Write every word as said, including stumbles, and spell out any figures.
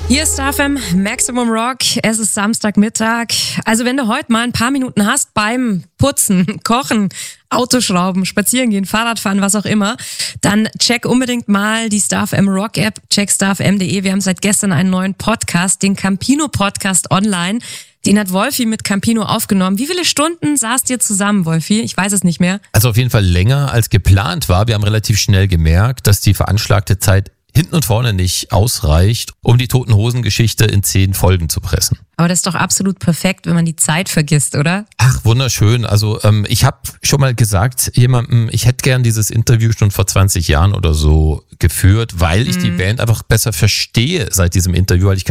Hier ist Star F M Maximum Rock. Es ist Samstagmittag. Also wenn du heute mal ein paar Minuten hast beim Putzen, Kochen, Autoschrauben, Spazierengehen, Fahrradfahren, was auch immer, dann check unbedingt mal die Star F M Rock App, check starfm punkt de. Wir haben seit gestern einen neuen Podcast, den Campino Podcast online. Den hat Wolfi mit Campino aufgenommen. Wie viele Stunden saßt ihr zusammen, Wolfi? Ich weiß es nicht mehr. Also auf jeden Fall länger als geplant war. Wir haben relativ schnell gemerkt, dass die veranschlagte Zeit hinten und vorne nicht ausreicht, um die Toten-Hosen-Geschichte in zehn Folgen zu pressen. Aber das ist doch absolut perfekt, wenn man die Zeit vergisst, oder? Ach, wunderschön. Also ähm, ich habe schon mal gesagt jemandem, ich hätte gern dieses Interview schon vor zwanzig Jahren oder so geführt, weil ich mhm. die Band einfach besser verstehe seit diesem Interview, weil ich